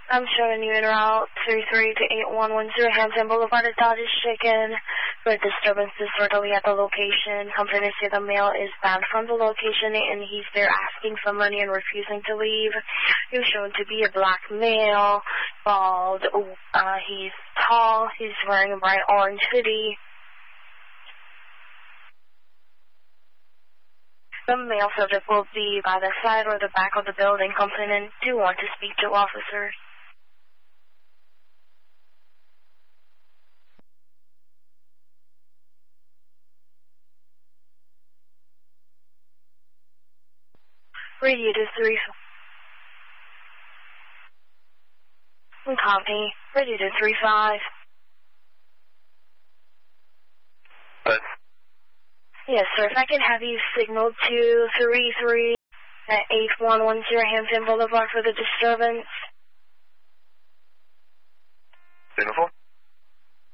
I'm showing you in route 33 to 8110 Hampton Boulevard at Dodge Chicken. For disturbance disorderly at the location. Complainant say the male is banned from the location and he's there asking for money and refusing to leave. He was shown to be a black male, bald, he's tall, he's wearing a bright orange hoodie. The male subject will be by the side or the back of the building. Complainant do want to speak to officers. Radio to 3. Copy. Radio to 35. What? Yes, sir. If I can have you signal to 33 at 8110 Hampton Boulevard for the disturbance. Signal for?